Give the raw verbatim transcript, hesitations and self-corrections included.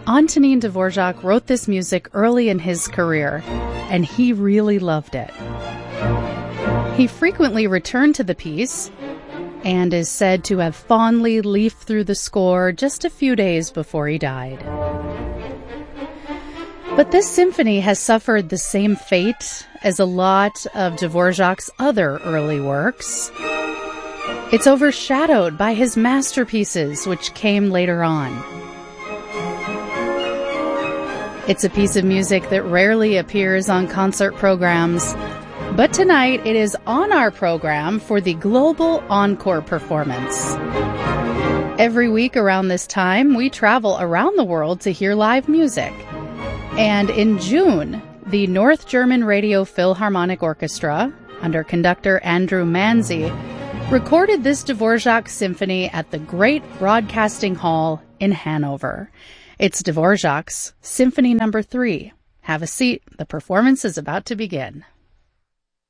Antonin Dvorak wrote this music early in his career, and he really loved it. He frequently returned to the piece and is said to have fondly leafed through the score just a few days before he died. But this symphony has suffered the same fate as a lot of Dvorak's other early works. It's overshadowed by his masterpieces, which came later on. It's a piece of music that rarely appears on concert programs, but tonight it is on our program for the Global Encore performance. Every week around this time, we travel around the world to hear live music. And in June, the North German Radio Philharmonic Orchestra, under conductor Andrew Manzi, recorded this Dvorak symphony at the Great Broadcasting Hall in Hanover. It's Dvorak's Symphony Number Three. Have a seat. The performance is about to begin.